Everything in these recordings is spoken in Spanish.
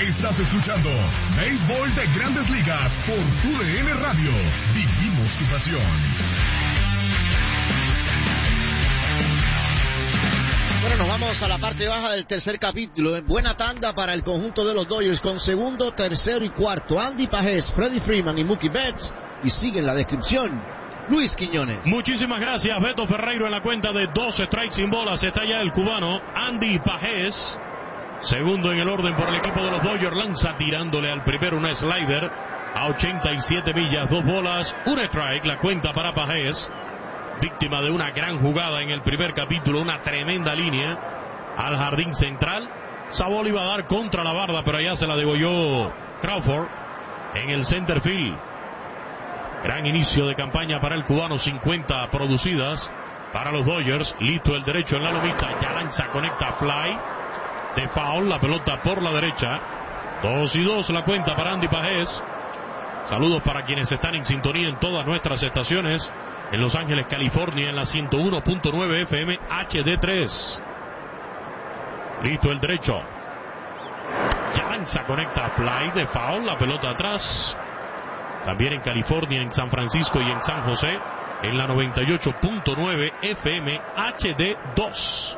Estás escuchando Béisbol de Grandes Ligas por TUDN Radio. Vivimos tu pasión. Bueno, nos vamos a la parte baja del tercer capítulo. En buena tanda para el conjunto de los Dodgers con segundo, tercero y cuarto. Andy Pajés, Freddie Freeman y Mookie Betts. Y sigue en la descripción Luis Quiñones. Muchísimas gracias, Beto Ferreiro, en la cuenta de 2 strikes sin bolas. Está ya el cubano Andy Pajés. Segundo en el orden por el equipo de los Dodgers. Lanza tirándole al primero una slider a 87 millas, 2 bolas, 1 strike. La cuenta para Pajés. Víctima de una gran jugada en el primer capítulo, una tremenda línea al jardín central. Esa bola iba a dar contra la barda, pero allá se la degolló Crawford en el center field. Gran inicio de campaña para el cubano, 50 producidas para los Dodgers. Listo el derecho en la lomita, ya lanza, conecta, fly de foul, la pelota por la derecha. 2-2 la cuenta para Andy Pajés. Saludos para quienes están en sintonía en todas nuestras estaciones. En Los Ángeles, California, en la 101.9 FM HD3. Listo el derecho. Ya lanza, conecta, fly de foul, la pelota atrás. También en California, en San Francisco y en San José, en la 98.9 FM HD2.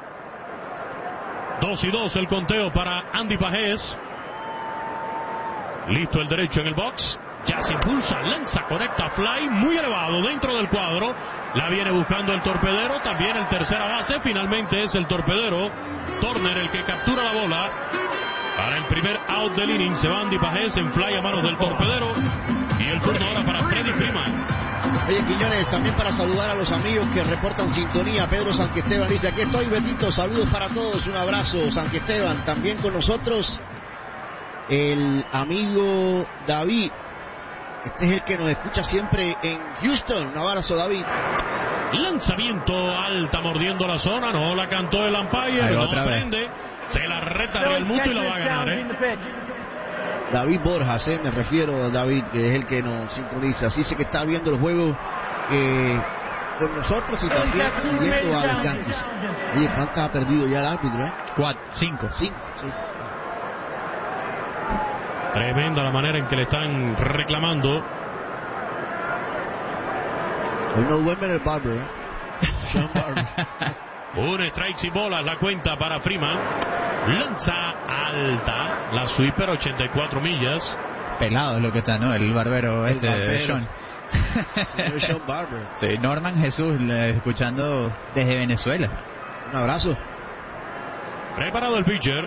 2-2 el conteo para Andy Pajés. Listo el derecho en el box. Ya se impulsa, lanza, conecta, fly muy elevado dentro del cuadro. La viene buscando el torpedero, también el tercera base. Finalmente es el torpedero Turner el que captura la bola. Para el primer out del inning se va Andy Pajés en fly a manos del torpedero. Y el turno ahora para Freddie Freeman. Oye, Quiñones, también para saludar a los amigos que reportan sintonía. Pedro Santiesteban dice: aquí estoy, Betito, saludos para todos, un abrazo. Santiesteban, también con nosotros el amigo David. Este es el que nos escucha siempre en Houston. Un abrazo, David. Lanzamiento alta, mordiendo la zona. No la cantó el umpire. No prende. Se la reta Real Muto y la va a ganar, David Borjas, me refiero a David, que es el que nos sintoniza. Así se que está viendo el juego con nosotros y también siguiendo a los Yankees. Oye, ¿cuántas ha perdido ya el árbitro? 5. Sí. Tremenda la manera en que le están reclamando. Hoy no duerme en el barber, Sean Barber. Un strike sin bolas, la cuenta para Freeman. Lanza alta, la sweeper, 84 millas. Pelado es lo que está, ¿no? El barbero Sean. Sean Barber. Sí, Norman Jesús, escuchando desde Venezuela. Un abrazo. Preparado el pitcher.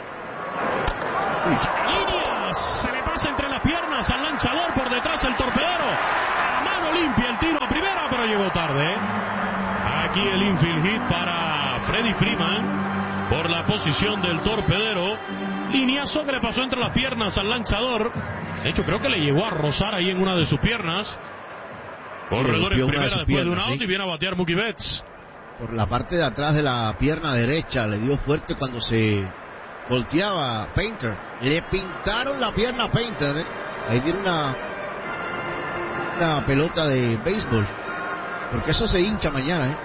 Se le pasa entre las piernas al lanzador, por detrás el torpedero. A mano limpia el tiro a primera, pero llegó tarde. Aquí el infield hit para Freddie Freeman por la posición del torpedero. Lineazo que le pasó entre las piernas al lanzador. De hecho, creo que le llegó a rozar ahí en una de sus piernas. Corredor en primera después de un out, y viene a batear Mookie Betts. Por la parte de atrás de la pierna derecha le dio fuerte cuando se volteaba Painter. Le pintaron la pierna a Painter. Ahí tiene una pelota de béisbol, porque eso se hincha mañana.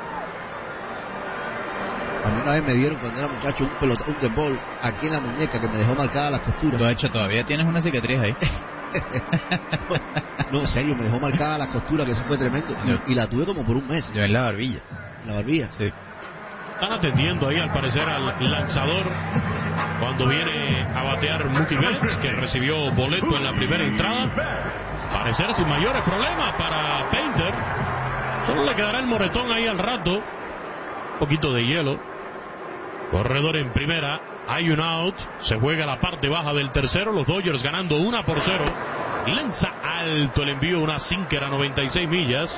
A mí una vez me dieron cuando era muchacho un debol aquí en la muñeca que me dejó marcada las costuras. De hecho, todavía tienes una cicatriz ahí. No, en serio, me dejó marcada las costuras, que eso fue tremendo. Y la tuve como por un mes. Yo en la barbilla. ¿La barbilla? Sí. Están atendiendo ahí al parecer al lanzador cuando viene a batear Mookie Betts, que recibió boleto en la primera entrada. Parecer sin mayores problemas para Painter. Solo le quedará el moretón ahí al rato. Un poquito de hielo. Corredor en primera. Hay un out. Se juega la parte baja del tercero. Los Dodgers ganando 1-0. Lanza alto el envío, una sinker a 96 millas.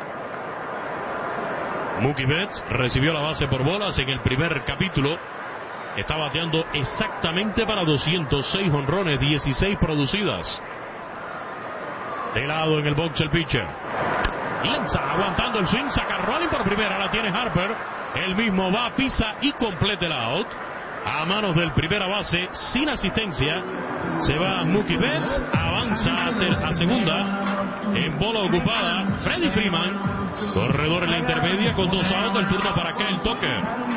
Mookie Betts recibió la base por bolas en el primer capítulo. Está bateando exactamente para 206 jonrones, 16 producidas. De lado en el box el pitcher. Lanza, aguantando el swing, saca Rolling por primera, la tiene Harper. Él mismo va, pisa y completa el out. A manos del primera base, sin asistencia. Se va Mookie Betts, avanza a segunda. En bola ocupada, Freddie Freeman. Corredor en la intermedia con 2 outs, el turno para Kyle Tucker.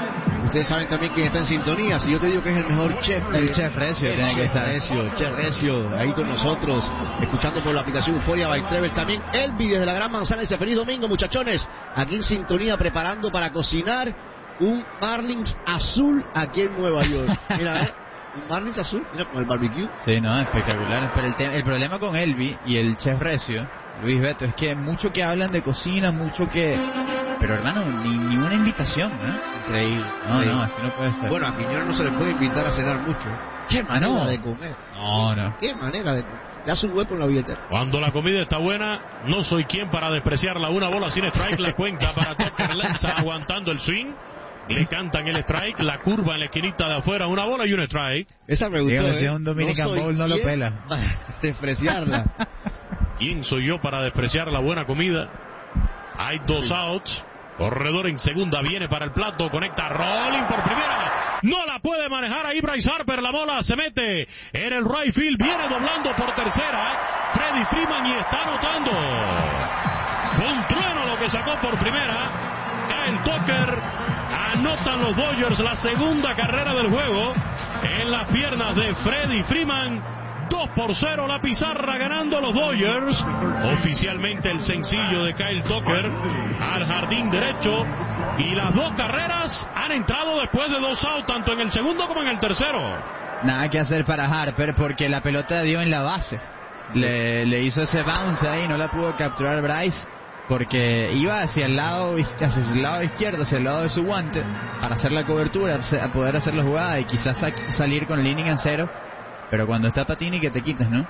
Ustedes saben también quién está en sintonía. Si yo te digo que es el mejor chef, el chef Recio tiene que estar. Chef Recio, ahí con nosotros, escuchando por la aplicación Euphoria by Travel. También Elvi desde la Gran Manzana dice: feliz domingo, muchachones. Aquí en sintonía, preparando para cocinar un Marlins azul aquí en Nueva York. Mira, un Marlins azul, mira, con el barbecue. Sí, no, espectacular. Pero el problema con Elvi y el chef Recio, Luis Beto, es que mucho que hablan de cocina, mucho que... Pero hermano, ni una invitación, ¿eh? Increíble. No, así no puede ser. Bueno, a Quiñones no se le puede invitar a cenar mucho. Qué manera de comer. No. Qué manera de comer. Te hace un hueco en la billetera. Cuando la comida está buena, no soy quien para despreciarla. Una bola sin strike, la cuenta para Tucker Lenza, aguantando el swing. Le cantan el strike, la curva en la esquinita de afuera, una bola y un strike. Esa me gustó. Si es un Dominican Bowl, no lo pela. Para despreciarla. ¿Quién soy yo para despreciar la buena comida? Hay 2 outs. Corredor en segunda, viene para el plato, conecta Rolling por primera. No la puede manejar ahí Bryce Harper, la bola se mete en el right field, viene doblando por tercera. Freddie Freeman y está anotando. Fue un trueno lo que sacó por primera. Kyle Tucker, anotan los Dodgers la segunda carrera del juego en las piernas de Freddie Freeman. 2-0 la pizarra, ganando los Dodgers. Oficialmente el sencillo de Kyle Tucker al jardín derecho. Y las 2 carreras han entrado después de 2 outs, tanto en el segundo como en el tercero. Nada que hacer para Harper porque la pelota dio en la base. Le hizo ese bounce ahí, no la pudo capturar Bryce porque iba hacia el lado izquierdo, hacia el lado de su guante, para hacer la cobertura, a poder hacer la jugada y quizás salir con el inning en 0. Pero cuando está Patini, que te quitas, ¿no?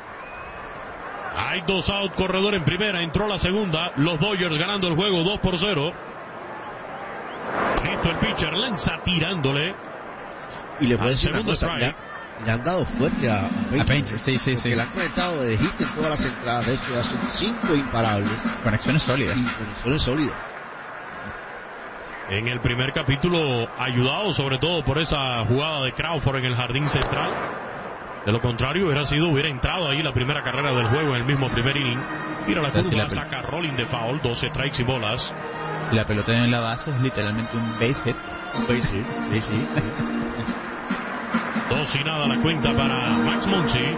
Hay 2 out, corredor en primera, entró la segunda. Los Dodgers ganando el juego 2-0. Listo el pitcher, Lenza tirándole. Y le puede decir segundo strike. Le han dado fuerte a Painter. Sí. Que le han conectado de hit en todas las entradas. De hecho, ya son 5 imparables. Conexiones sólidas. En el primer capítulo, ayudado sobre todo por esa jugada de Crawford en el jardín central. De lo contrario, hubiera entrado ahí la primera carrera del juego en el mismo primer inning. Tira la curva, saca Rolling de foul, 12 strikes y bolas. Si la pelota en la base es literalmente un base hit. Un base hit, sí. 2-0 la cuenta para Max Muncy.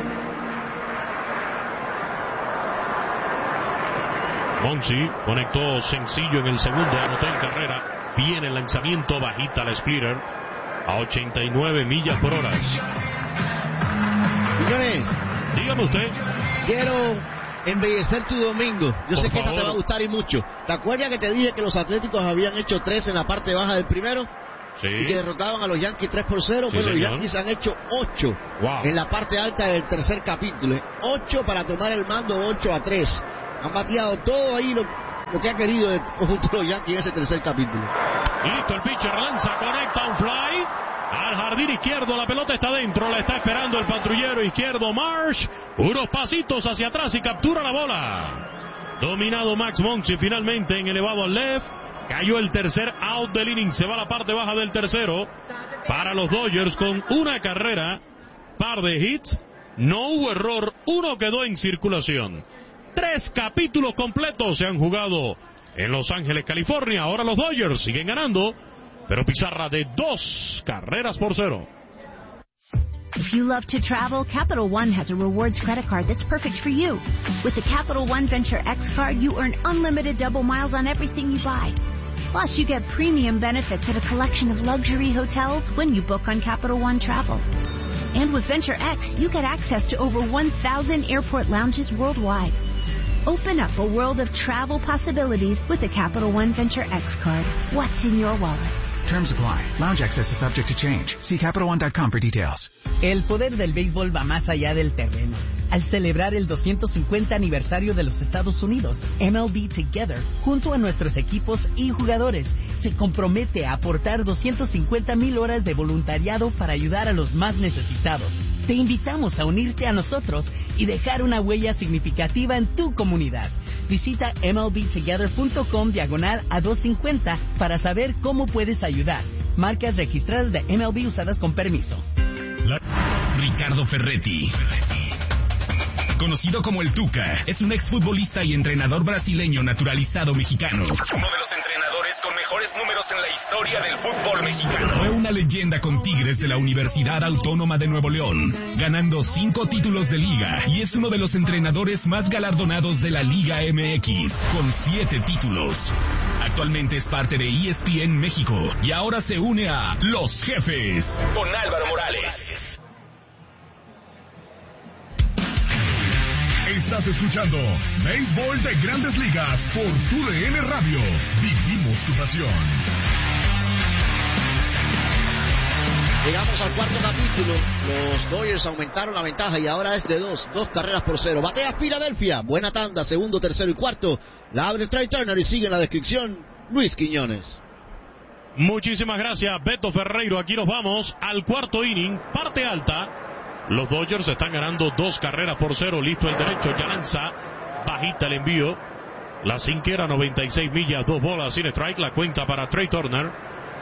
Muncy conectó sencillo en el segundo, anotó en carrera. Viene el lanzamiento, bajita la splitter a 89 millas por hora. Señores, dígame usted. Quiero embellecer tu domingo. Yo sé que esta te va a gustar y mucho. ¿Te acuerdas que te dije que los Atléticos habían hecho 3 en la parte baja del primero? Sí. Y que derrotaban a los Yankees 3-0. Sí, bueno, señor. los Yankees han hecho 8 en la parte alta del tercer capítulo. 8 para tomar el mando, 8-3. Han bateado todo ahí lo que ha querido el conjunto de los Yankees en ese tercer capítulo. Listo, el pitcher lanza, conecta un fly al jardín izquierdo, la pelota está dentro, la está esperando el patrullero izquierdo Marsh, unos pasitos hacia atrás y captura la bola. Dominado Max Muncy finalmente en elevado al left, cayó el tercer out del inning, se va a la parte baja del tercero para los Dodgers con una carrera, par de hits, no hubo error, uno quedó en circulación. 3 capítulos completos se han jugado en Los Ángeles, California. Ahora los Dodgers siguen ganando, pero pizarra de 2-0. If you love to travel, Capital One has a rewards credit card that's perfect for you. With the Capital One Venture X card, you earn unlimited double miles on everything you buy. Plus, you get premium benefits at a collection of luxury hotels when you book on Capital One Travel. And with Venture X, you get access to over 1,000 airport lounges worldwide. Open up a world of travel possibilities with the Capital One Venture X card. What's in your wallet? Terms apply. Lounge access is subject to change. See CapitalOne.com for details. El poder del béisbol va más allá del terreno. Al celebrar el 250 aniversario de los Estados Unidos, MLB Together, junto a nuestros equipos y jugadores, se compromete a aportar 250,000 horas de voluntariado para ayudar a los más necesitados. Te invitamos a unirte a nosotros y dejar una huella significativa en tu comunidad. Visita MLBtogether.com/a250 para saber cómo puedes ayudar. Marcas registradas de MLB usadas con permiso. Ricardo Ferretti, conocido como el Tuca, es un exfutbolista y entrenador brasileño naturalizado mexicano. Uno de los entrenadores con mejor mejores números en la historia del fútbol mexicano. Fue una leyenda con Tigres de la Universidad Autónoma de Nuevo León, ganando 5 títulos de liga y es uno de los entrenadores más galardonados de la Liga MX, con 7 títulos. Actualmente es parte de ESPN México y ahora se une a Los Jefes Con Álvaro Morales. Estás escuchando Béisbol de Grandes Ligas por TUDN Radio. Vivimos tu pasión. Llegamos al cuarto capítulo. Los Dodgers aumentaron la ventaja y ahora es de 2 carreras por 0. Batea Filadelfia. Buena tanda, segundo, tercero y cuarto. La abre Trea Turner y sigue en la descripción Luis Quiñones. Muchísimas gracias, Beto Ferreiro. Aquí nos vamos al cuarto inning, parte alta. Los Dodgers están ganando 2 carreras por 0. Listo el derecho, ya lanza. Bajita el envío. La sinquera, 96 millas, 2 bolas sin strike. La cuenta para Trea Turner.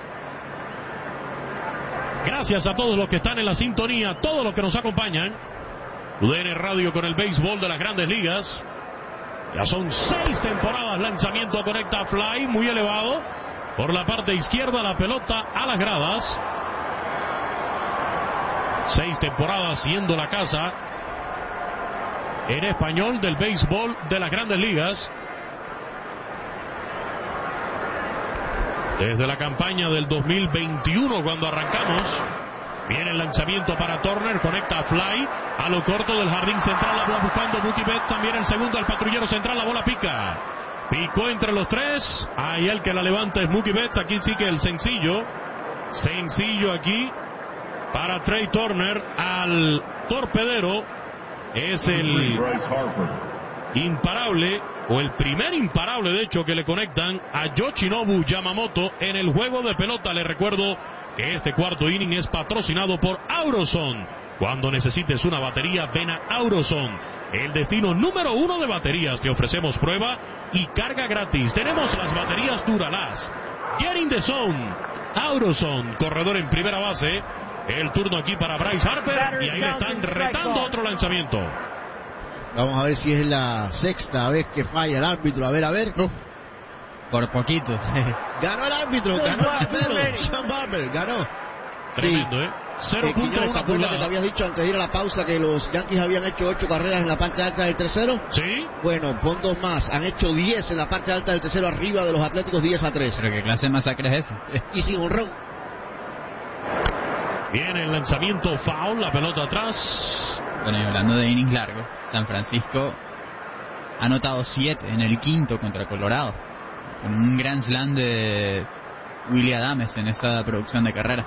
Gracias a todos los que están en la sintonía, todos los que nos acompañan. UDN Radio con el béisbol de las Grandes Ligas. Ya son 6 temporadas. Lanzamiento conecta fly, muy elevado. Por la parte izquierda, la pelota a las gradas. 6 temporadas siendo la casa en español del béisbol de las Grandes Ligas. Desde la campaña del 2021, cuando arrancamos, viene el lanzamiento para Turner, conecta fly a lo corto del jardín central, la bola buscando Mookie Betts, también el segundo al patrullero central, la bola pica. Picó entre los 3, ahí el que la levanta es Mookie Betts, aquí sí que el sencillo aquí. Para Trea Turner, al torpedero, es el imparable, o el primer imparable de hecho que le conectan a Yoshinobu Yamamoto en el juego de pelota. Les recuerdo que este cuarto inning es patrocinado por Auroson. Cuando necesites una batería, ven a Auroson, el destino número 1 de baterías. Te ofrecemos prueba y carga gratis. Tenemos las baterías Duralast, Get in the Zone, Auroson, corredor en primera base. El turno aquí para Bryce Harper y ahí le están retando otro lanzamiento. Vamos a ver si es la 6ª vez que falla el árbitro. A ver. Por poquito. Ganó el árbitro, ganó el primero. Sean Barber, ganó. Tremendo, sí. 0.1 ¿Te acuerdas que te habías dicho antes de ir a la pausa que los Yankees habían hecho 8 carreras en la parte alta del tercero? Sí. Bueno, pon 2 más. Han hecho 10 en la parte alta del tercero, arriba de los Atléticos, 10-3. Pero qué clase de masacre es esa. Y sin honrón. Viene el lanzamiento foul, la pelota atrás. Bueno, y hablando de innings largos, San Francisco ha anotado 7 en el quinto contra Colorado, con un grand slam de Willy Adames en esa producción de carreras.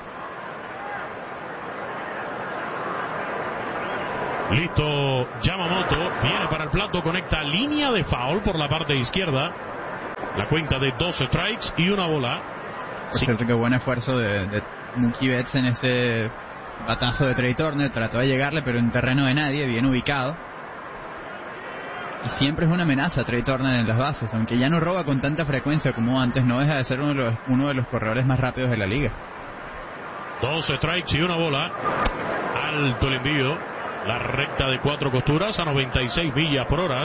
Listo, Yamamoto viene para el plato, conecta línea de foul por la parte izquierda. La cuenta de 2 strikes y 1 bola. Por cierto, qué buen esfuerzo de Mookie Betts en ese batazo de Trea Turner. Trató de llegarle, pero en terreno de nadie, bien ubicado. Y siempre es una amenaza Trea Turner en las bases, aunque ya no roba con tanta frecuencia como antes, no deja de ser uno de los corredores más rápidos de la liga. 2 strikes y 1 bola. Alto el envío. La recta de 4 costuras a 96 millas por hora.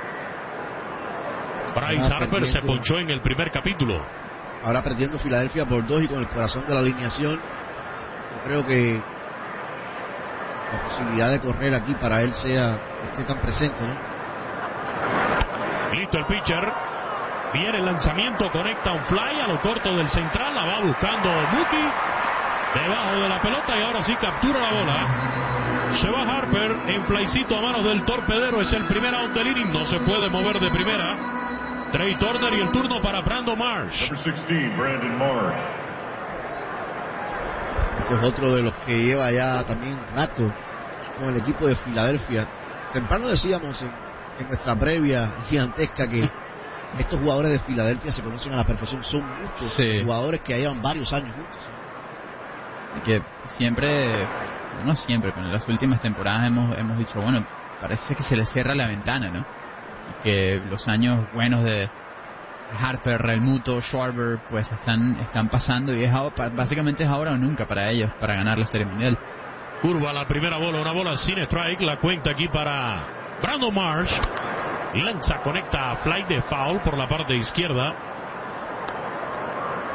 Bryce Harper se ponchó en el primer capítulo. Ahora perdiendo Filadelfia por 2 y con el corazón de la alineación, yo creo que la posibilidad de correr aquí para él esté tan presente, ¿no? Listo el pitcher. Viene el lanzamiento, conecta un fly a lo corto del central, la va buscando Mookie debajo de la pelota y ahora sí captura la bola. Se va Harper en flycito a manos del torpedero, es el primer out del inning, no se puede mover de primera. Trea Turner y el turno para Brandon Marsh. Number 16, Brandon Marsh. Este es otro de los que lleva ya también rato con el equipo de Filadelfia. Temprano decíamos en nuestra previa gigantesca que estos jugadores de Filadelfia se conocen a la perfección. Son muchos jugadores que llevan varios años juntos. Y que siempre, no siempre, pero en las últimas temporadas hemos dicho, bueno, parece que se les cierra la ventana, ¿no? Que los años buenos de Harper, Realmuto, Schwarber pues están pasando y básicamente es ahora o nunca para ellos, para ganar la Serie Mundial. Curva la primera bola, una bola sin strike, la cuenta aquí para Brandon Marsh. Lanza, conecta a fly de foul por la parte izquierda.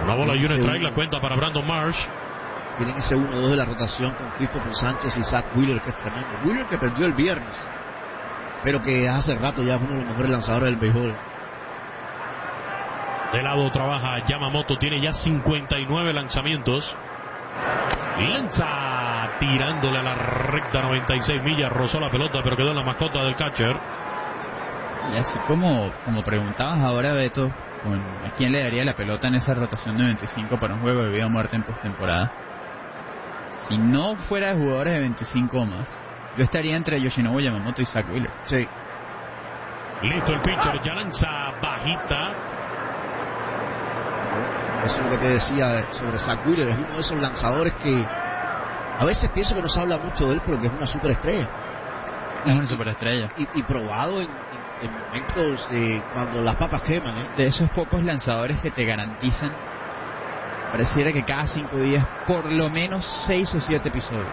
Una bola y un strike, la cuenta para Brandon Marsh. Tienen ese 1-2 de la rotación con Christopher Sánchez y Zach Wheeler, que es tremendo. Wheeler que perdió el viernes, pero que hace rato ya es uno de los mejores lanzadores del béisbol. De lado trabaja Yamamoto, tiene ya 59 lanzamientos. Lanza tirándole a la recta 96 millas, rozó la pelota, pero quedó en la mascota del catcher. Y así como preguntabas ahora, Beto, ¿a quién le daría la pelota en esa rotación de 25 para un juego de vida o muerte en postemporada? Si no fuera de jugadores de 25 o más, yo estaría entre Yoshinobu Yamamoto y Zach Wheeler. Sí. Listo el pitcher, ya lanza bajita. Eso es lo que te decía sobre Zach Wheeler. Es uno de esos lanzadores que a veces pienso que no se habla mucho de él, pero que es una superestrella. Es una superestrella. Y probado en momentos cuando las papas queman. De esos pocos lanzadores que te garantizan, pareciera que cada 5 días, por lo menos 6 o 7 episodios.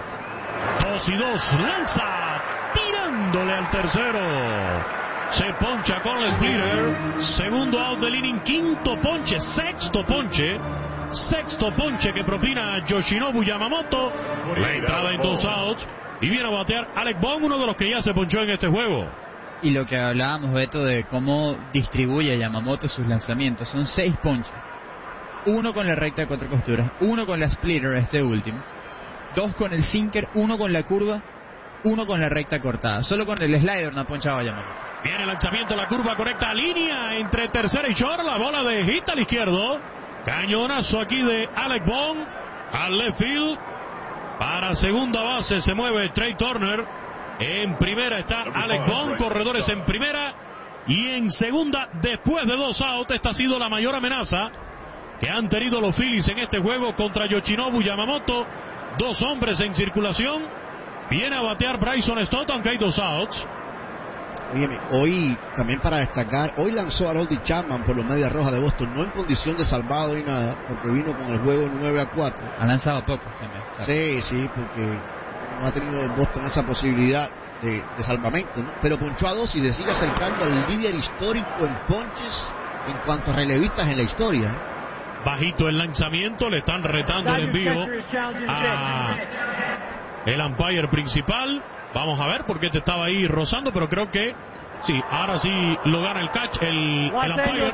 2-2, lanza tirándole al tercero. Se poncha con el splitter. Segundo out del inning, quinto ponche, sexto ponche que propina Yoshinobu Yamamoto. La entrada en 2 outs y viene a batear Alec Bohm, uno de los que ya se ponchó en este juego. Y lo que hablábamos, Beto, de cómo distribuye Yamamoto sus lanzamientos, son 6 ponches. 1 con la recta de 4 costuras, 1 con la splitter, este último, 2 con el sinker, 1 con la curva, 1 con la recta cortada. Solo con el slider no ha ponchado a Yamamoto. Viene el lanzamiento, la curva correcta, línea entre tercera y short, la bola de hit al izquierdo. Cañonazo aquí de Alec Bohm al left field. Para segunda base se mueve Trey Turner. En primera está Alec Bohm, corredores en primera. Y en segunda, después de 2 outs, esta ha sido la mayor amenaza que han tenido los Phillies en este juego contra Yoshinobu Yamamoto. 2 hombres en circulación. Viene a batear Bryson Stott, aunque hay 2 outs. Óyeme, hoy también para destacar, hoy lanzó a Aroldis Chapman por los Medias Rojas de Boston, no en condición de salvado ni nada, porque vino con el juego 9-4. Ha lanzado poco también. Sí, porque no ha tenido Boston esa posibilidad de salvamento, ¿no? Pero ponchó a 2 y se sigue acercando al líder histórico en ponches en cuanto a relevistas en la historia. Bajito el lanzamiento, le están retando el envío a el umpire principal. Vamos a ver por qué te estaba ahí rozando, pero creo que sí, ahora sí lo gana el catch, el umpire.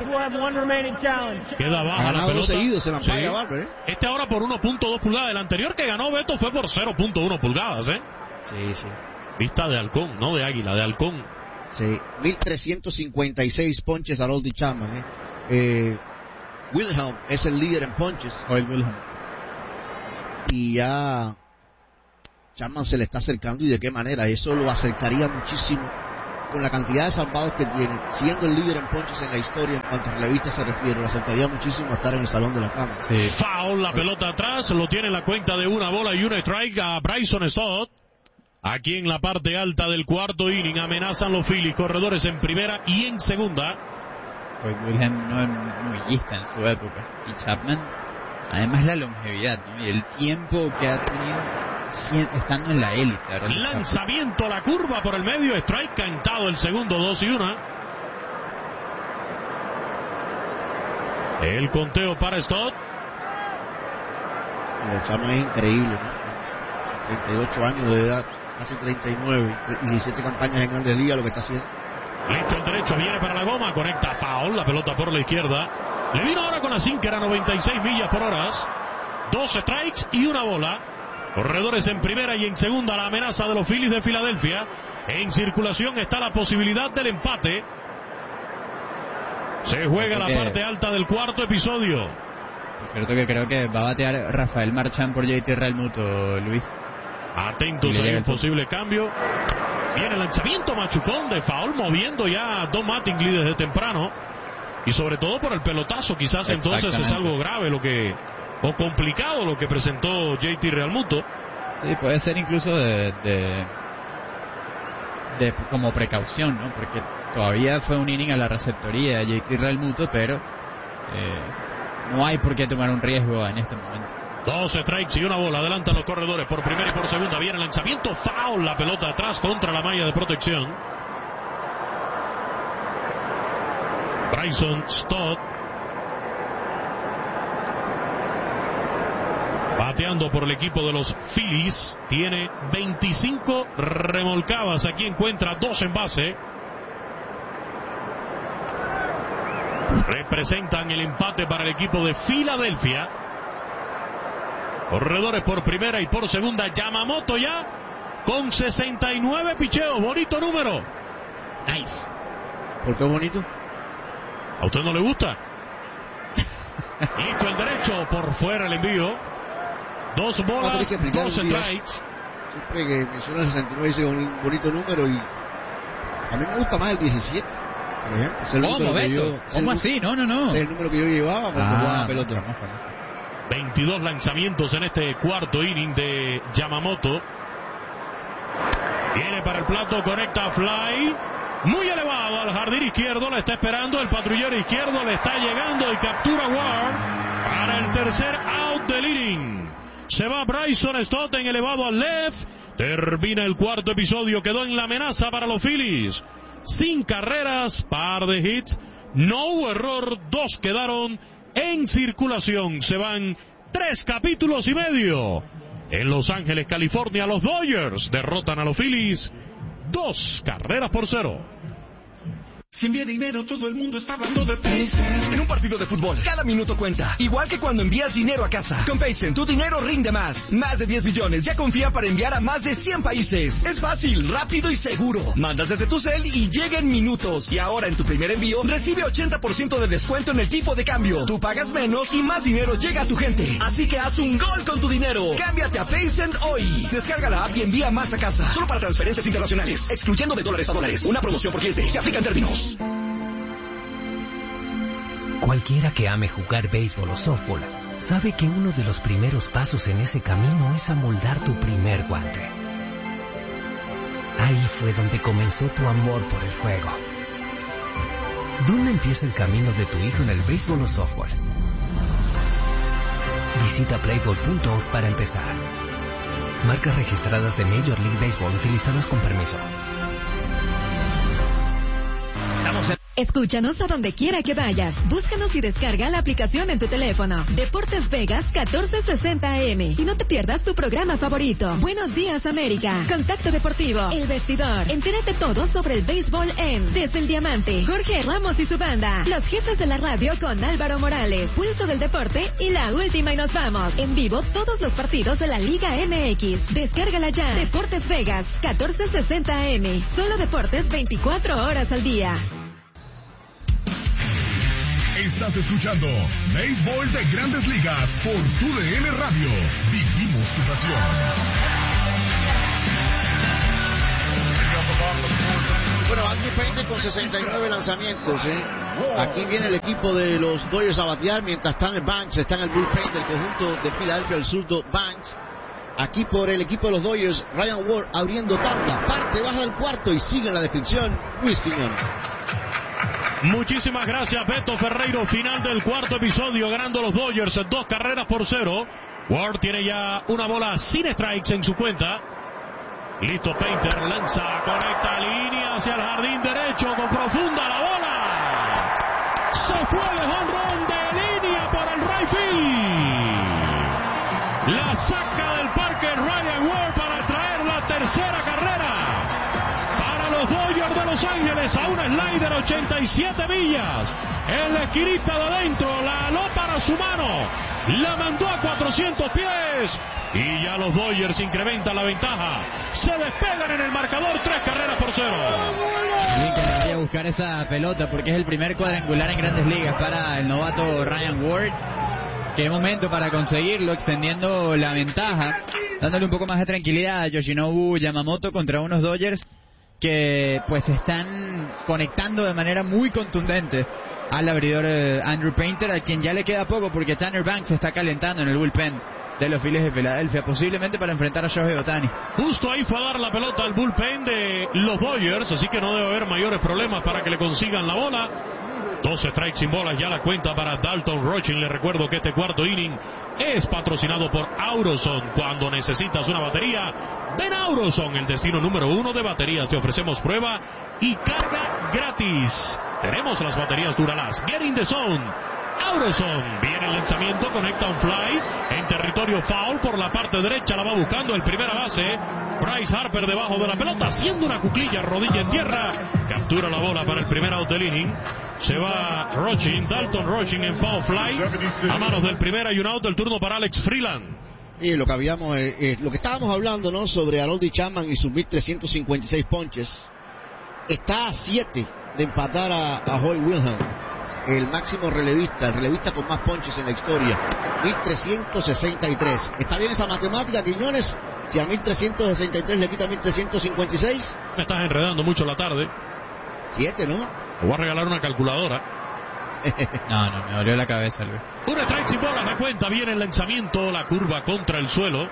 Queda baja la pelota. 2 seguidos el umpire, sí. Barber, Este ahora por 1.2 pulgadas. El anterior que ganó Beto fue por 0.1 pulgadas, Sí. Vista de halcón, no de águila, de halcón. Sí, 1,356 ponches a Aroldis Chapman, Wilhelm es el líder en ponches. Wilhelm. Y ya Chapman se le está acercando, y de qué manera. Eso lo acercaría muchísimo con la cantidad de salvados que tiene, siendo el líder en ponches en la historia en cuanto a revistas se refiere. Lo acercaría muchísimo a estar en el Salón de la Fama. Sí. Foul, la pelota atrás, lo tiene en la cuenta de 1 bola y 1 strike a Bryson Stott. Aquí en la parte alta del cuarto inning amenazan los Phillies, corredores en primera y en segunda. Pues Wilhelm no es muy lista en su época, y Chapman, además la longevidad, ¿no? Y el tiempo que ha tenido estando en la élite. Lanzamiento a la curva por el medio, strike cantado el segundo, 2-1. El conteo para Stott. El Chapman es increíble, ¿no? 38 años de edad, casi 39, y 17 campañas en Grandes Ligas, lo que está haciendo. Listo el derecho, viene para la goma, conecta foul, la pelota por la izquierda. Le vino ahora con la sinker a 96 millas por hora. 2 strikes y 1 bola. Corredores en primera y en segunda, la amenaza de los Phillies de Filadelfia. En circulación está la posibilidad del empate. Se juega la parte alta del cuarto episodio. Es cierto que creo que va a batear Rafael Marchán por JT Realmuto, Luis. Atentos si a un posible cambio. Viene el lanzamiento machucón de foul, moviendo ya a Don Mattingly desde temprano. Y sobre todo por el pelotazo, quizás entonces es algo grave o complicado lo que presentó JT Realmuto. Sí, puede ser incluso de como precaución, ¿no? Porque todavía fue un inning a la receptoría de JT Realmuto, pero no hay por qué tomar un riesgo en este momento. 2 strikes y 1 bola. Adelantan los corredores por primera y por segunda. Viene el lanzamiento. Foul. La pelota atrás contra la malla de protección. Bryson Stott. Bateando por el equipo de los Phillies. Tiene 25 remolcadas. Aquí encuentra 2 en base. Representan el empate para el equipo de Filadelfia. Corredores por primera y por segunda. Yamamoto ya con 69 picheos. Bonito número. Nice. ¿Por qué bonito? ¿A usted no le gusta? Listo el derecho. Por fuera el envío. 2 bolas, 2 strikes. Siempre que menciona el 69 dice un bonito número, y a mí me gusta más el 17, por ejemplo. Es el ¿Cómo, Beto? ¿Cómo así? No. Es el número que yo llevaba cuando jugaba pelota. 22 lanzamientos en este cuarto inning de Yamamoto. Viene para el plato, conecta fly. Muy elevado al jardín izquierdo, le está esperando el patrullero izquierdo, le está llegando y captura Ward para el tercer out del inning. Se va Bryson Stott en elevado al left. Termina el cuarto episodio. Quedó en la amenaza para los Phillies. Sin carreras, par de hits. No hubo error. 2 quedaron en circulación. Se van 3 capítulos y medio. En Los Ángeles, California, los Dodgers derrotan a los Phillies 2-0. Si envía dinero, todo el mundo está hablando de Paycent. En un partido de fútbol, cada minuto cuenta. Igual que cuando envías dinero a casa. Con Paycent, tu dinero rinde más. Más de 10 billones ya confía para enviar a más de 100 países. Es fácil, rápido y seguro. Mandas desde tu cel y llega en minutos. Y ahora en tu primer envío, recibe 80% de descuento en el tipo de cambio. Tú pagas menos y más dinero llega a tu gente. Así que haz un gol con tu dinero. Cámbiate a Paycent hoy. Descarga la app y envía más a casa. Solo para transferencias internacionales. Excluyendo de dólares a dólares. Una promoción por cliente. Se aplica en términos. Cualquiera que ame jugar béisbol o softball sabe que uno de los primeros pasos en ese camino es amoldar tu primer guante. Ahí fue donde comenzó tu amor por el juego. ¿Dónde empieza el camino de tu hijo en el béisbol o softball? Visita playball.org para empezar. Marcas registradas de Major League Baseball utilizadas con permiso. Escúchanos a donde quiera que vayas. Búscanos y descarga la aplicación en tu teléfono. Deportes Vegas 1460 AM. Y no te pierdas tu programa favorito. Buenos días, América. Contacto Deportivo. El Vestidor. Entérate todo sobre el béisbol en Desde el Diamante. Jorge Ramos y su banda. Los jefes de la radio con Álvaro Morales. Pulso del deporte y la última y nos vamos. En vivo todos los partidos de la Liga MX. Descárgala ya. Deportes Vegas 1460 AM. Solo deportes 24 horas al día. Estás escuchando Béisbol de Grandes Ligas por TUDN Radio. Vivimos tu pasión. Bueno, Andrew Painter con 69 lanzamientos. Aquí viene el equipo de los Dodgers a batear, mientras Tanner Banks está en el bullpen del conjunto de Filadelfia, el zurdo Banks. Aquí por el equipo de los Dodgers, Ryan Ward abriendo tanda, parte baja del cuarto y sigue en la descripción Luis Quiñón. Muchísimas gracias, Beto Ferreiro. Final del cuarto episodio, ganando los Dodgers 2-0. Ward tiene ya una bola sin strikes en su cuenta. Listo, Painter lanza, conecta línea hacia el jardín derecho con profunda la bola. Se fue de home run de línea por el right field. La saca del parque Ryan Ward para traer la tercera carrera. Los Dodgers de Los Ángeles a un slider 87 millas. En la esquinita de adentro, la aló para su mano. La mandó a 400 pies. Y ya los Dodgers incrementan la ventaja. Se despegan en el marcador 3-0. Alguien que debería buscar esa pelota porque es el primer cuadrangular en Grandes Ligas para el novato Ryan Ward. Qué momento para conseguirlo, extendiendo la ventaja, dándole un poco más de tranquilidad a Yoshinobu Yamamoto contra unos Dodgers que pues están conectando de manera muy contundente al abridor Andrew Painter, a quien ya le queda poco porque Tanner Banks se está calentando en el bullpen de los Phillies de Filadelfia, posiblemente para enfrentar a Shohei Ohtani. Justo ahí fue a dar la pelota al bullpen de los Dodgers, así que no debe haber mayores problemas para que le consigan la bola. 2 strikes sin bolas, ya la cuenta para Dalton Rochin. Le recuerdo que este cuarto inning es patrocinado por Auroson. Cuando necesitas una batería, ven a Auroson, el destino número 1 de baterías. Te ofrecemos prueba y carga gratis. Tenemos las baterías Duralast, Get in the Zone, Aureson. Viene el lanzamiento, conecta un fly en territorio foul por la parte derecha. La va buscando el primera base. Bryce Harper debajo de la pelota, haciendo una cuclilla, rodilla en tierra. Captura la bola para el primer out del inning. Se va Dalton Rushing en foul fly. A manos del primera y un out. El turno para Alex Freeland. Y lo que estábamos hablando, ¿no? Sobre Aroldis Chapman y sus 1.356 ponches. Está a 7 de empatar a Hoy Wilhelm, el máximo relevista, el relevista con más ponches en la historia. 1.363. ¿Está bien esa matemática, Quiñones? Si a 1.363 le quita 1.356. Me estás enredando mucho la tarde. 7, ¿no? Te voy a regalar una calculadora. No, me dolió la cabeza, Luis. Un strike sin bola, la cuenta, viene el lanzamiento, la curva contra el suelo.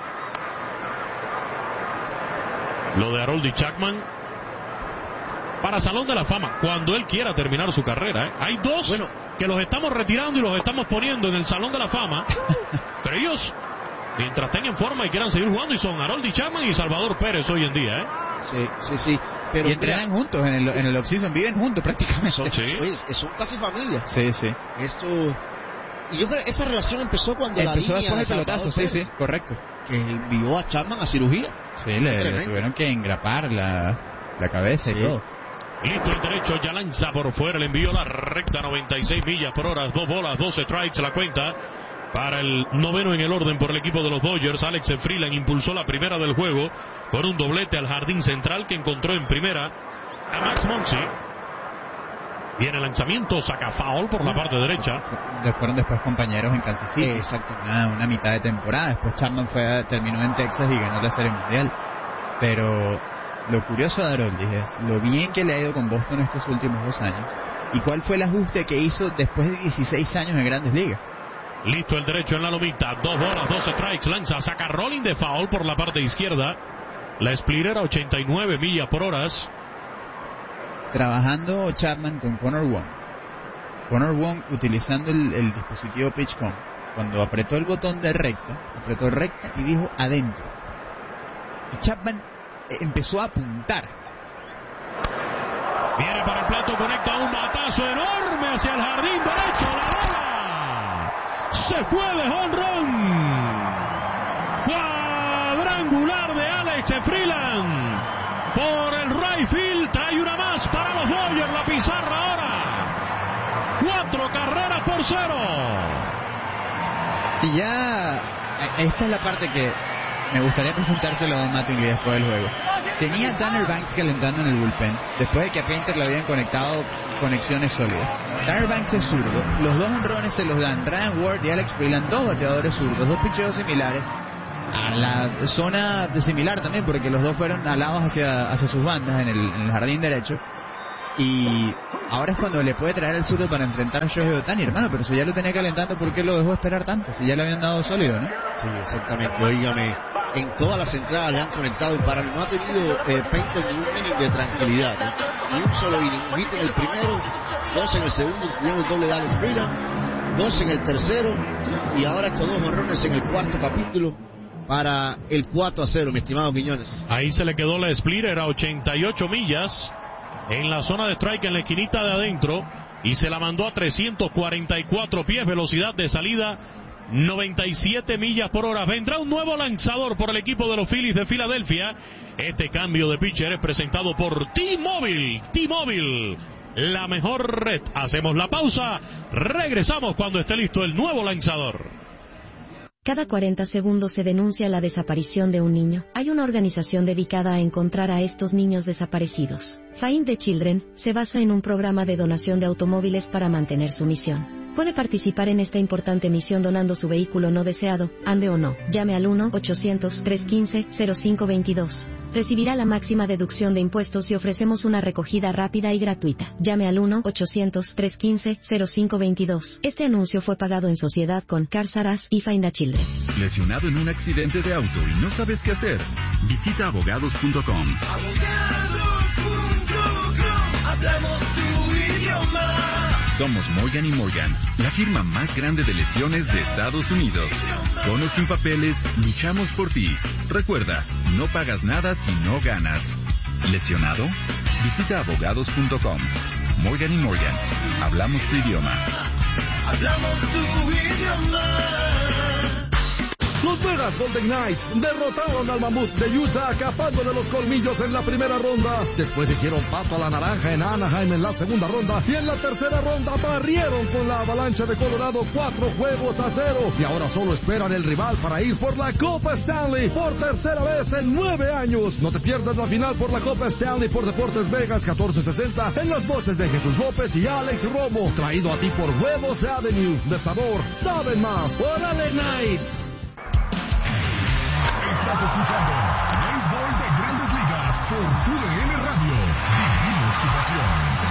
Lo de Aroldis Chapman para Salón de la Fama, cuando él quiera terminar su carrera. Hay dos que los estamos retirando y los estamos poniendo en el Salón de la Fama. Pero ellos, mientras tengan forma y quieran seguir jugando, y son Aroldis Chapman y Salvador Pérez hoy en día, Sí. Pero y entrenan juntos en el off-season, viven juntos prácticamente. Son casi familia. Sí. Esto, y yo creo que esa relación empezó cuando empezó la línea después del pelotazo, sí, correcto. Que envió a Chapman a cirugía. Sí, le tuvieron que engrapar la cabeza y todo. Listo el derecho, ya lanza por fuera, le envió la recta, 96 millas por hora, 2 bolas, 12 strikes, la cuenta. Para el noveno en el orden por el equipo de los Dodgers, Alex Freeland impulsó la primera del juego con un doblete al jardín central que encontró en primera a Max Muncy. Viene el lanzamiento, saca foul por la parte derecha. Fueron después compañeros en Kansas City. Exacto. Una mitad de temporada. Después Chapman terminó en Texas y ganó la Serie Mundial. Pero lo curioso de Aroldis es lo bien que le ha ido con Boston estos últimos 2 años. ¿Y cuál fue el ajuste que hizo después de 16 años en Grandes Ligas? Listo el derecho en la lomita, 2 bolas, 2 strikes, lanza, saca rolling de foul por la parte izquierda. La splitter a 89 millas por hora. Trabajando Chapman con Connor Wong utilizando el dispositivo PitchCom. Cuando apretó el botón de recta, apretó recta y dijo adentro. Y Chapman empezó a apuntar. Viene para el plato, conecta un batazo enorme hacia el jardín derecho, la bola se fue de home run. Cuadrangular de Alex Freeland por el right field. Trae una más para los Dodgers. La pizarra ahora 4 carreras por 0. Si ya esta es la parte que me gustaría preguntárselo a Don Mattingly después del juego. Tenía a Tanner Banks calentando en el bullpen después de que a Painter le habían conectado conexiones sólidas. Tanner Banks es zurdo, los 2 honrones se los dan Ryan Ward y Alex Freeland, 2 bateadores zurdos, 2 picheos similares a la zona similar también, porque los 2 fueron alados hacia sus bandas en el jardín derecho. Y ahora es cuando le puede traer el zurdo para enfrentar a Shohei Ohtani, hermano, pero si ya lo tenía calentando, ¿por qué lo dejó esperar tanto? Si ya le habían dado sólido, ¿no? Sí, exactamente. Óigame, en todas las entradas le han conectado y para no ha tenido Painter ni un inning de tranquilidad, ¿no? Ni un solo inning. Un hit en el primero, 2 en el segundo, incluyendo el doble de Alex Freeland, 2 en el tercero y ahora estos 2 honrones en el cuarto capítulo para el 4-0, mi estimado Quiñones. Ahí se le quedó la splitter a 88 millas en la zona de strike en la esquinita de adentro y se la mandó a 344 pies, velocidad de salida 97 millas por hora. Vendrá un nuevo lanzador por el equipo de los Phillies de Filadelfia. Este cambio de pitcher es presentado por T-Mobile. T-Mobile, la mejor red. Hacemos la pausa, regresamos cuando esté listo el nuevo lanzador. Cada 40 segundos se denuncia la desaparición de un niño. Hay una organización dedicada a encontrar a estos niños desaparecidos. Find the Children se basa en un programa de donación de automóviles para mantener su misión. Puede participar en esta importante misión donando su vehículo no deseado, ande o no. Llame al 1-800-315-0522. Recibirá la máxima deducción de impuestos y ofrecemos una recogida rápida y gratuita. Llame al 1-800-315-0522. Este anuncio fue pagado en sociedad con Cars R Us y Find a Children. ¿Lesionado en un accidente de auto y no sabes qué hacer? Visita abogados.com. Hablamos tu idioma. Somos Morgan & Morgan, la firma más grande de lesiones de Estados Unidos. Con o sin papeles, luchamos por ti. Recuerda, no pagas nada si no ganas. ¿Lesionado? Visita abogados.com. Morgan & Morgan, hablamos tu idioma. hablamos tu idioma. Los Vegas Golden Knights derrotaron al mamut de Utah, capándole los colmillos en la primera ronda. Después hicieron pato a la naranja en Anaheim en la segunda ronda. Y en la tercera ronda barrieron con la Avalancha de Colorado 4-0. Y ahora solo esperan el rival para ir por la Copa Stanley por tercera vez en 9 años. No te pierdas la final por la Copa Stanley por Deportes Vegas 1460 en las voces de Jesús López y Alex Romo. Traído a ti por Huevos Avenue. De sabor, saben más. ¡Órale, Knights! Estás escuchando Béisbol de Grandes Ligas por TUDN Radio. Vivimos tu pasión.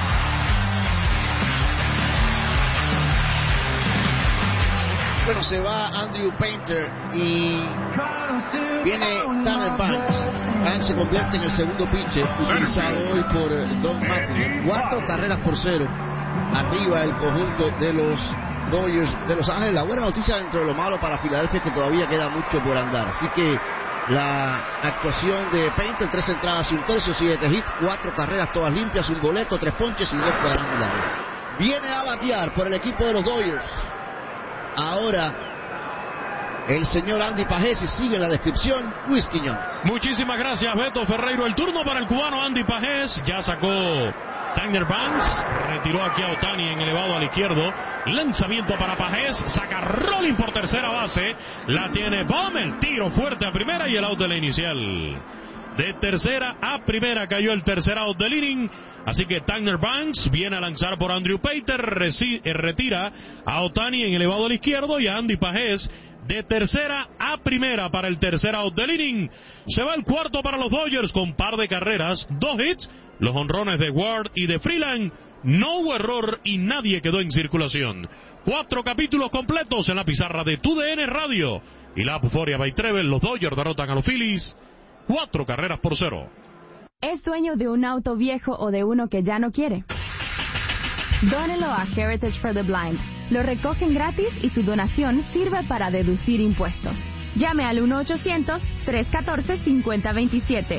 Bueno, se va Andrew Painter y viene Tanner Banks. Banks se convierte en el segundo pitcher utilizado hoy por Don Mattingly. 4 carreras por 0. Arriba el conjunto de los Dodgers de Los Ángeles. La buena noticia dentro de lo malo para Filadelfia es que todavía queda mucho por andar. Así que la actuación de Painter, 3 entradas y 1/3, 7 hits, 4 carreras todas limpias, un boleto, 3 ponches y 2 cuadrangulares. Viene a batear por el equipo de los Dodgers ahora el señor Andy Pajés, y sigue en la descripción Luis Quiñones. Muchísimas gracias, Beto Ferreiro. El turno para el cubano Andy Pajés. Ya sacó Tanner Banks, retiró aquí a Ohtani en elevado al izquierdo. Lanzamiento para Pajés, saca rolling por tercera base. La tiene Baum, el tiro fuerte a primera y el out de la inicial. De tercera a primera cayó el tercer out del inning. Así que Tanner Banks viene a lanzar por Andrew Painter, retira a Ohtani en elevado al izquierdo y a Andy Pajés de tercera a primera para el tercer out del inning. Se va el cuarto para los Dodgers con par de carreras, 2 hits, los honrones de Ward y de Freeland. No hubo error y nadie quedó en circulación. 4 capítulos completos en la pizarra de TUDN Radio. Y la Euforia by Trevel, los Dodgers derrotan a los Phillies 4 carreras por 0. ¿Es dueño de un auto viejo o de uno que ya no quiere? Dónelo a Heritage for the Blind. Lo recogen gratis y su donación sirve para deducir impuestos. Llame al 1-800-314-5027.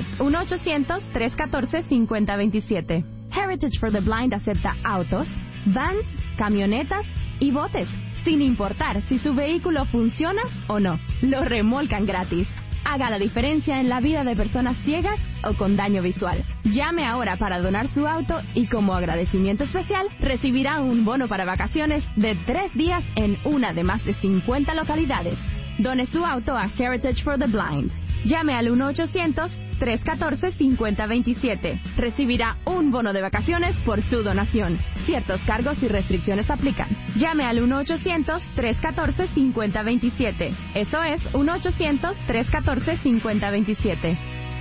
1-800-314-5027. Heritage for the Blind acepta autos, vans, camionetas y botes, sin importar si su vehículo funciona o no. Lo remolcan gratis. Haga la diferencia en la vida de personas ciegas o con daño visual. Llame ahora para donar su auto y como agradecimiento especial recibirá un bono para vacaciones de 3 días en una de más de 50 localidades. Done su auto a Heritage for the Blind. Llame al 1-800-314-5027. Recibirá un bono de vacaciones por su donación. Ciertos cargos y restricciones aplican. Llame al 1-800-314-5027. Eso es 1-800-314-5027.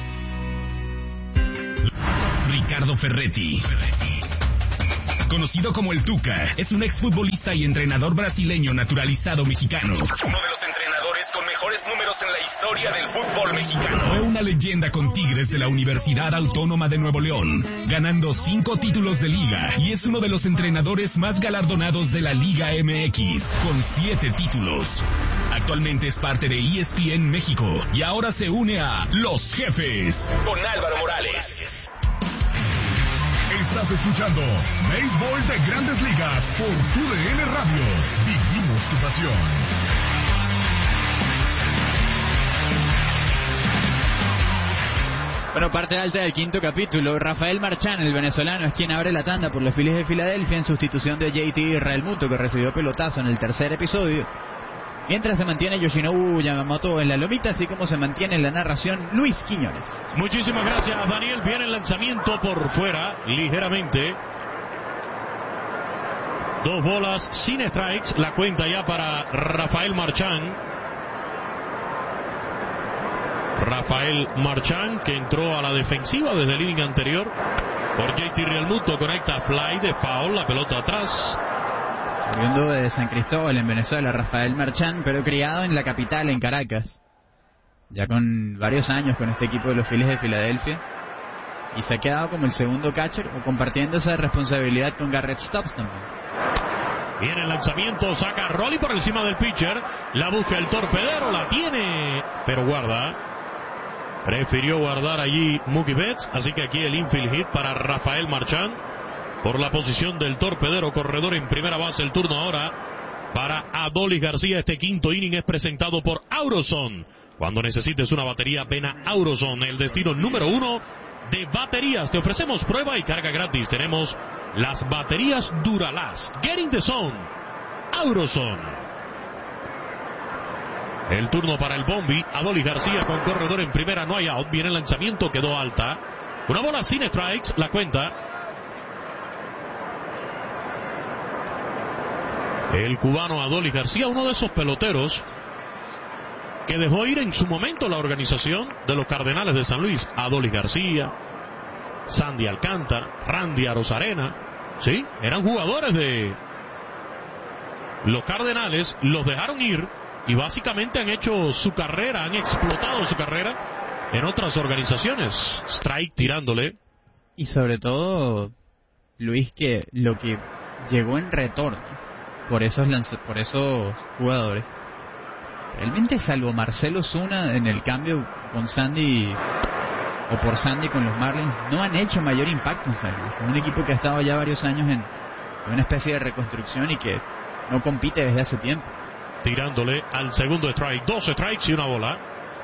Ricardo Ferretti, conocido como el Tuca, es un exfutbolista y entrenador brasileño naturalizado mexicano. Uno de los entrenadores con mejores números en la historia del fútbol mexicano. Fue una leyenda con Tigres de la Universidad Autónoma de Nuevo León, ganando 5 títulos de liga, y es uno de los entrenadores más galardonados de la Liga MX, con 7 títulos. Actualmente es parte de ESPN México y ahora se une a Los Jefes con Álvaro Morales. Estás escuchando Béisbol de Grandes Ligas por TUDN Radio. Vivimos tu pasión. Bueno, parte alta del quinto capítulo. Rafael Marchán, el venezolano, es quien abre la tanda por los Phillies de Filadelfia en sustitución de JT Realmuto, que recibió pelotazo en el tercer episodio. Mientras se mantiene Yoshinobu Yamamoto en la lomita, así como se mantiene en la narración Luis Quiñones. Muchísimas gracias, Daniel. Viene el lanzamiento por fuera, ligeramente. 2 bolas sin strikes. La cuenta ya para Rafael Marchán. Rafael Marchán, que entró a la defensiva desde el inning anterior. Por JT Realmuto, conecta fly de foul, la pelota atrás. Oriundo de San Cristóbal en Venezuela, Rafael Marchán, pero criado en la capital, en Caracas. Ya con varios años con este equipo de los Phillies de Filadelfia. Y se ha quedado como el segundo catcher, o compartiendo esa responsabilidad con Garrett Stubbs también. Viene el lanzamiento, saca Rolly por encima del pitcher. La busca el torpedero, la tiene, pero guarda. Prefirió guardar allí Mookie Betts, así que aquí el infield hit para Rafael Marchán. Por la posición del torpedero, corredor en primera base, el turno ahora para Adolis García. Este quinto inning es presentado por Auroson. Cuando necesites una batería, ven a Auroson, el destino número 1 de baterías. Te ofrecemos prueba y carga gratis. Tenemos las baterías Duralast. Get in the zone. Auroson. El turno para el Bombi. Adolis García con corredor en primera. No hay out. Viene el lanzamiento. Quedó alta. Una bola sin strikes. La cuenta. El cubano Adolis García, uno de esos peloteros que dejó ir en su momento la organización de los Cardenales de San Luis. Adolis García, Sandy Alcántara, Randy Arozarena, ¿sí? Eran jugadores de los Cardenales, los dejaron ir y básicamente han hecho su carrera, han explotado su carrera en otras organizaciones. Strike tirándole. Y sobre todo, Luis, que lo que llegó en retorno por esos jugadores, realmente salvo Marcelo Zuna en el cambio con Sandy o por Sandy con los Marlins, no han hecho mayor impacto en San Luis. Es un equipo que ha estado ya varios años en una especie de reconstrucción y que no compite desde hace tiempo. Tirándole al segundo strike, 2 strikes y una bola.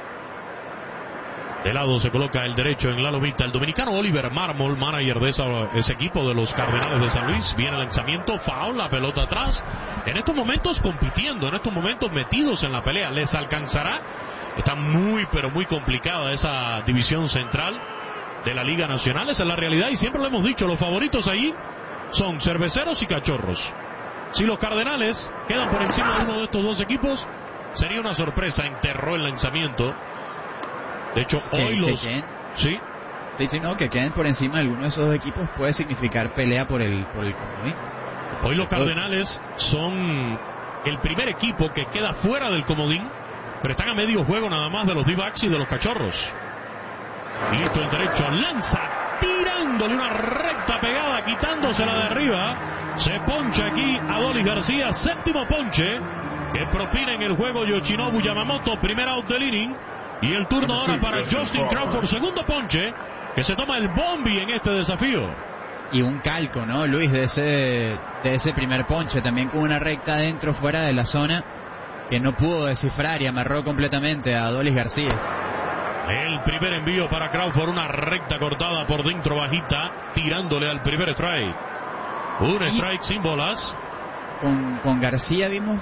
De lado se coloca el derecho en la lomita el dominicano Oliver Marmol, manager de ese equipo de los Cardenales de San Luis. Viene el lanzamiento, foul, la pelota atrás. En estos momentos compitiendo, en estos momentos metidos en la pelea. ¿Les alcanzará? Está muy, pero muy complicada esa división central de la Liga Nacional. Esa es la realidad y siempre lo hemos dicho, los favoritos allí son Cerveceros y Cachorros. Si los Cardenales quedan por encima de uno de estos dos equipos, sería una sorpresa. Enterró el lanzamiento. De hecho, hoy los... ¿Sí? Sí, no, que queden por encima de alguno de esos dos equipos puede significar pelea por el comodín. Hoy los Cardenales son el primer equipo que queda fuera del comodín, pero están a medio juego nada más de los D-backs y de los Cachorros. Listo el derecho, lanza, tirándole una recta pegada, quitándosela de arriba. Se poncha aquí Adolis García, séptimo ponche que propina en el juego Yoshinobu Yamamoto, primer out del inning. Y el turno ahora para Justin Crawford, segundo ponche, que se toma el Bombi en este desafío. Y un calco, ¿no, Luis, de ese primer ponche, también con una recta adentro, fuera de la zona, que no pudo descifrar y amarró completamente a Adolis García. El primer envío para Crawford, una recta cortada por dentro bajita, tirándole al primer strike. Un strike sin bolas. Con García vimos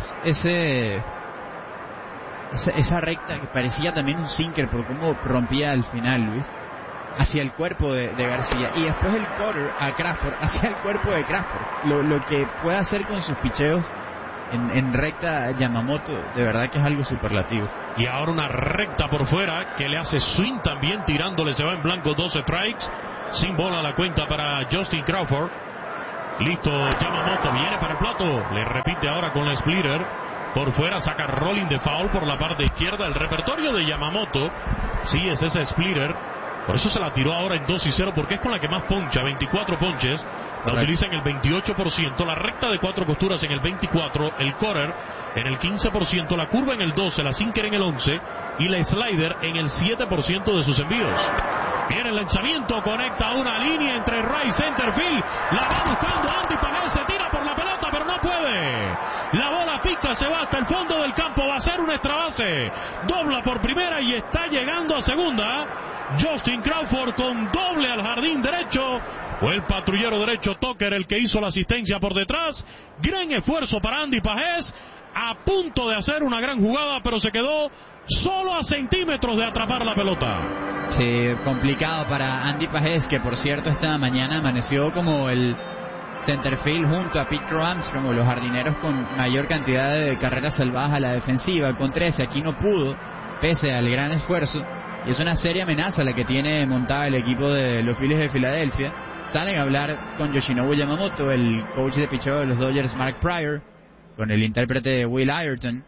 esa recta que parecía también un sinker por cómo rompía al final, Luis, hacia el cuerpo de García, y después el cutter a Crawford hacia el cuerpo de Crawford. Lo que puede hacer con sus picheos en recta Yamamoto, de verdad que es algo superlativo. Y ahora una recta por fuera que le hace swing también, tirándole, se va en blanco, 2 strikes, sin bola la cuenta para Justin Crawford. Listo, Yamamoto viene para el plato, le repite ahora con la splitter. Por fuera saca rolling de foul por la parte izquierda. El repertorio de Yamamoto, sí, es esa splitter. Por eso se la tiró ahora en 2-0, porque es con la que más poncha, 24 ponches. La utiliza en el 28%, la recta de 4 costuras en el 24%, el cutter en el 15%, la curva en el 12%, la sinker en el 11% y la slider en el 7% de sus envíos. Viene el lanzamiento, conecta una línea entre right center field, la va buscando Andy Pages, se tira por la pelota pero no puede. La bola pica, se va hasta el fondo del campo, va a ser un extra base, dobla por primera y está llegando a segunda. Justin Crawford con doble al jardín derecho. Fue el patrullero derecho Tucker el que hizo la asistencia por detrás. Gran esfuerzo para Andy Pages, a punto de hacer una gran jugada, pero se quedó solo a centímetros de atrapar la pelota. Sí, complicado para Andy Pages, que por cierto esta mañana amaneció como el centerfield junto a Pete Crow Armstrong, o los jardineros con mayor cantidad de carreras salvadas a la defensiva, con 13. Aquí no pudo, pese al gran esfuerzo, y es una seria amenaza la que tiene montada el equipo de los Phillies de Filadelfia. Salen a hablar con Yoshinobu Yamamoto, el coach de picheo de los Dodgers Mark Pryor, con el intérprete Will Ayrton,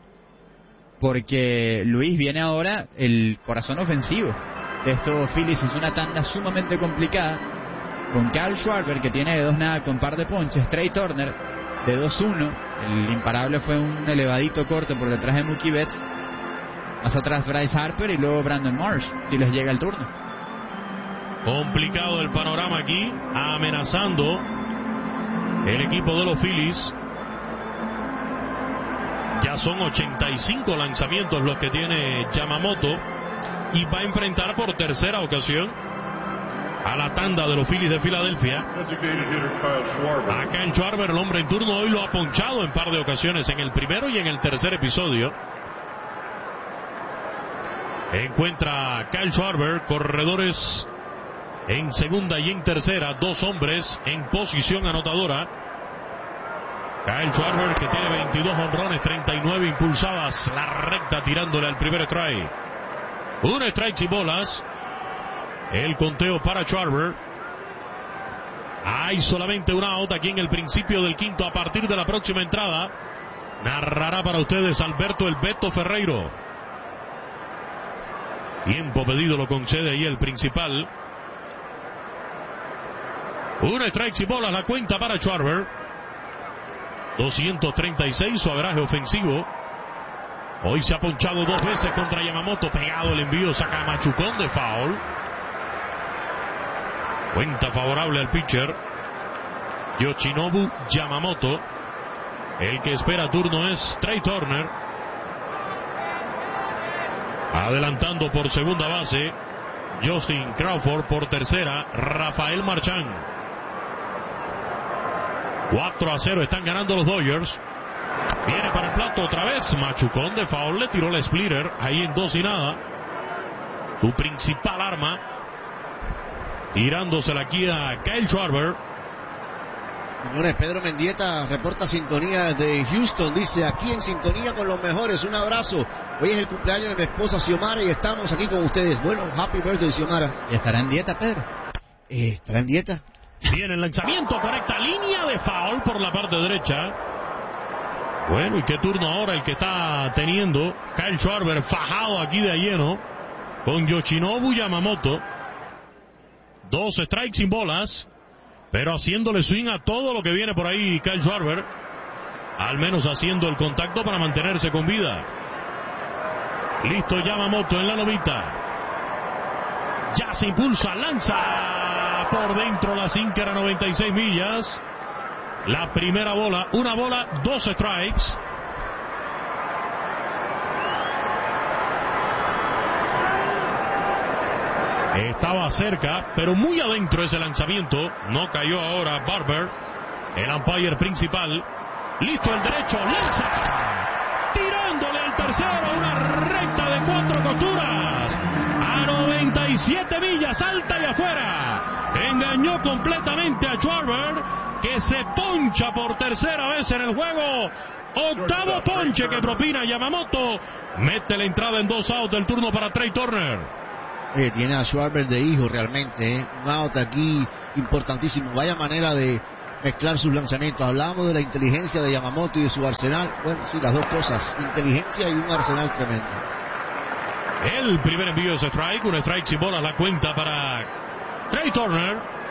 porque Luis, viene ahora el corazón ofensivo de estos Phillies. Es una tanda sumamente complicada, con Kyle Schwarber, que tiene de 2-0 con par de ponches, Trey Turner de 2-1, el imparable fue un elevadito corto por detrás de Mookie Betts, más atrás Bryce Harper y luego Brandon Marsh, si les llega el turno. Complicado el panorama aquí, amenazando el equipo de los Phillies. Ya son 85 lanzamientos los que tiene Yamamoto y va a enfrentar por tercera ocasión a la tanda de los Phillies de Filadelfia. A Kyle Schwarber, el hombre en turno, hoy lo ha ponchado en par de ocasiones en el primero y en el tercer episodio. Encuentra a Kyle Schwarber corredores en segunda y en tercera, dos hombres en posición anotadora. Kyle Schwarber, que tiene 22 honrones, 39 impulsadas, la recta tirándole al primer strike. Un strike y bolas. El conteo para Schwarber. Hay solamente una out aquí en el principio del quinto. A partir de la próxima entrada narrará para ustedes Alberto El Beto Ferreiro. Tiempo pedido lo concede ahí el principal. Un strike y bolas, la cuenta para Schwarber. 236 su averaje ofensivo. Hoy se ha ponchado dos veces contra Yamamoto. Pegado el envío, saca a machucón de foul. Cuenta favorable al pitcher Yoshinobu Yamamoto. El que espera turno es Trea Turner. Adelantando por segunda base Justin Crawford, por tercera Rafael Marchán. 4-0 están ganando los Dodgers. Viene para el plato otra vez, machucón de foul, le tiró la splitter ahí en 2-0. Su principal arma, tirándosela aquí a Kyle Schwarber. Señores, Pedro Mendieta reporta sintonía de Houston, dice aquí en sintonía con los mejores, un abrazo. Hoy es el cumpleaños de mi esposa Xiomara y estamos aquí con ustedes. Bueno, happy birthday, Xiomara. ¿Y estará en dieta, Pedro? ¿Estará en dieta? Viene el lanzamiento, correcta línea de foul por la parte derecha. Bueno, y qué turno ahora el que está teniendo Kyle Schwarber, fajado aquí de lleno con Yoshinobu Yamamoto. 2 strikes sin bolas, pero haciéndole swing a todo lo que viene por ahí Kyle Schwarber, al menos haciendo el contacto para mantenerse con vida. Listo Yamamoto en la lomita, ya se impulsa, lanza por dentro la sinker a 96 millas. La primera bola, una bola, 2 strikes. Estaba cerca, pero muy adentro ese lanzamiento. No cayó ahora Barber, el umpire principal. Listo el derecho, lanza, tirándole al tercero, una recta de 4 costuras a 97 millas, alta y afuera. Engañó completamente a Schwarber, que se poncha por tercera vez en el juego. Octavo ponche que propina Yamamoto. Mete la entrada en 2 outs del turno para Trea Turner. Tiene a Schwarber de hijo realmente, un out aquí importantísimo. Vaya manera de mezclar sus lanzamientos. Hablábamos de la inteligencia de Yamamoto y de su arsenal. Bueno, sí, las dos cosas, inteligencia y un arsenal tremendo. El primer envío es strike, un strike sin bolas, la cuenta para Trea Turner.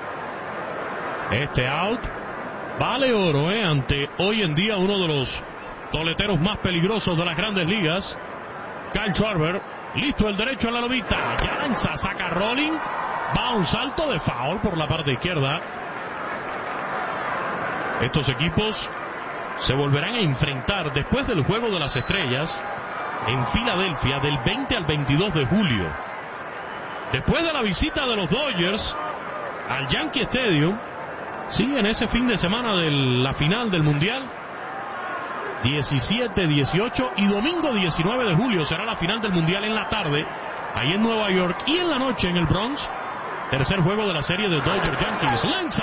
Este out vale oro ante hoy en día uno de los toleteros más peligrosos de las grandes ligas, Kyle Schwarber. Listo el derecho en la lomita, ya lanza, saca rolling, va a un salto de foul por la parte izquierda. Estos equipos se volverán a enfrentar después del Juego de las Estrellas en Filadelfia del 20 al 22 de julio. Después de la visita de los Dodgers al Yankee Stadium, sí, en ese fin de semana de la final del Mundial, 17, 18 y domingo 19 de julio será la final del Mundial en la tarde, ahí en Nueva York, y en la noche en el Bronx, tercer juego de la serie de Dodgers Yankees. Lanza,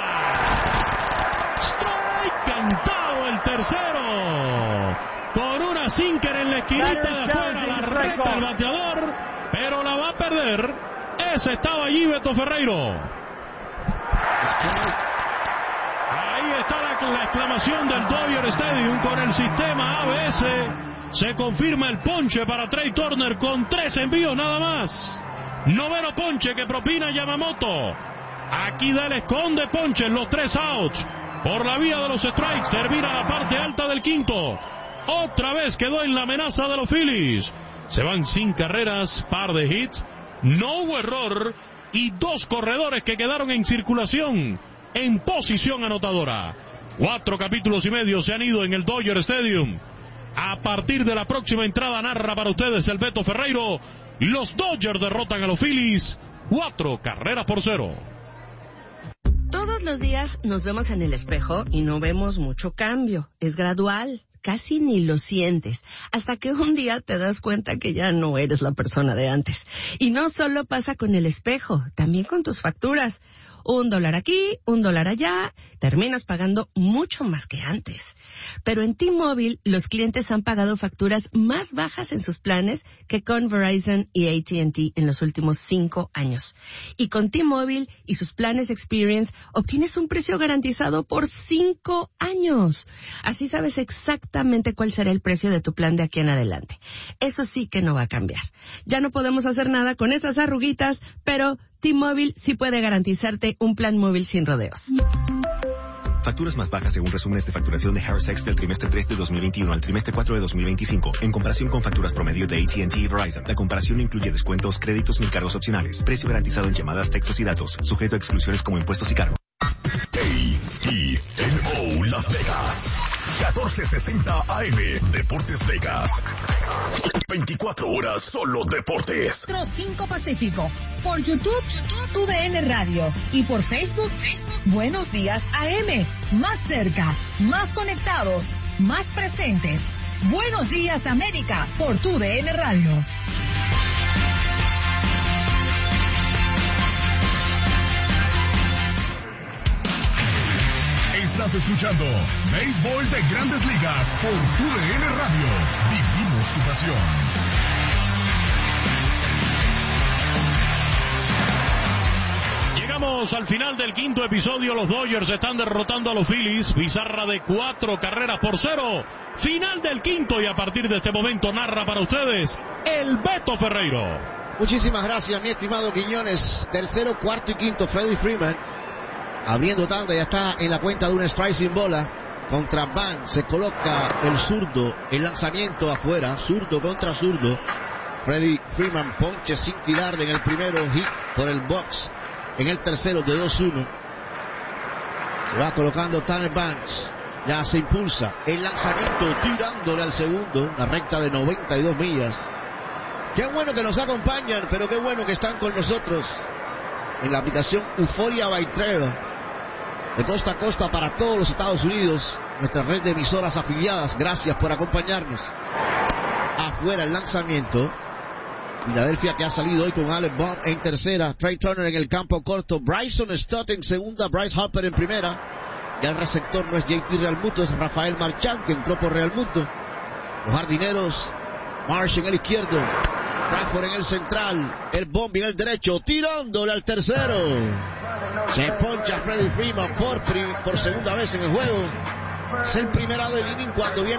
strike, cantado el tercero, con una sinker en la esquinita de afuera, la recta el bateador, pero la va a perder. Ese estaba allí Beto Ferreiro. Ahí está la exclamación del Dodger Stadium con el sistema ABS. Se confirma el ponche para Trea Turner con 3 envíos nada más. Noveno ponche que propina Yamamoto. Aquí da el esconde ponche en los 3 outs. Por la vía de los strikes termina la parte alta del quinto. Otra vez quedó en la amenaza de los Phillies. Se van sin carreras, par de hits. No hubo error y 2 corredores que quedaron en circulación, en posición anotadora. 4 capítulos y medio se han ido en el Dodger Stadium. A partir de la próxima entrada narra para ustedes el Beto Ferreiro. Los Dodgers derrotan a los Phillies 4-0. Todos los días nos vemos en el espejo y no vemos mucho cambio. Es gradual. Casi ni lo sientes, hasta que un día te das cuenta que ya no eres la persona de antes. Y no solo pasa con el espejo, también con tus facturas. $1 aquí, $1 allá, terminas pagando mucho más que antes. Pero en T-Mobile, los clientes han pagado facturas más bajas en sus planes que con Verizon y AT&T en los últimos 5 años. Y con T-Mobile y sus planes Experience, obtienes un precio garantizado por 5 años. Así sabes exactamente cuál será el precio de tu plan de aquí en adelante. Eso sí que no va a cambiar. Ya no podemos hacer nada con esas arruguitas, pero T-Mobile sí puede garantizarte un plan móvil sin rodeos. Facturas más bajas según resúmenes de facturación de Harris X del trimestre 3 de 2021 al trimestre 4 de 2025, en comparación con facturas promedio de AT&T y Verizon. La comparación no incluye descuentos, créditos ni cargos opcionales. Precio garantizado en llamadas, textos y datos, sujeto a exclusiones como impuestos y cargos. KENO Las Vegas, 1460 AM, Deportes Vegas. 24 horas solo deportes. 5 Pacífico. Por YouTube, TUDN Radio. Y por Facebook, Buenos Días AM. Más cerca, más conectados, más presentes. Buenos Días América por TUDN Radio. Estás escuchando Béisbol de Grandes Ligas por TUDN Radio. Vivimos tu pasión. Llegamos al final del quinto episodio. Los Dodgers están derrotando a los Phillies. Pizarra de 4-0. Final del quinto, y a partir de este momento narra para ustedes el Beto Ferreiro. Muchísimas gracias, mi estimado Quiñones. Tercero, cuarto y quinto, Freddie Freeman. Abriendo tanda, ya está en la cuenta de un strike sin bola. Contra Van, se coloca el zurdo. El lanzamiento afuera, zurdo contra zurdo. Freddie Freeman ponche sin tirar en el primero, hit por el box. En el tercero de 2-1. Se va colocando Tanner Banks. Ya se impulsa. El lanzamiento tirándole al segundo. Una recta de 92 millas. Qué bueno que nos acompañan, pero qué bueno que están con nosotros en la aplicación Euforia by Treva, de costa a costa para todos los Estados Unidos, nuestra red de emisoras afiliadas. Gracias por acompañarnos. Afuera el lanzamiento. Filadelfia, que ha salido hoy con Alec Bohm en tercera, Trey Turner en el campo corto, Bryson Stott en segunda, Bryce Harper en primera. Ya el receptor no es JT Realmuto, es Rafael Marchand, que entró por Realmuto. Los jardineros, Marsh en el izquierdo, Crawford en el central, el Bombi en el derecho, tirándole al tercero. Se poncha Freddie Freeman por segunda vez en el juego. Es el primer out del inning cuando viene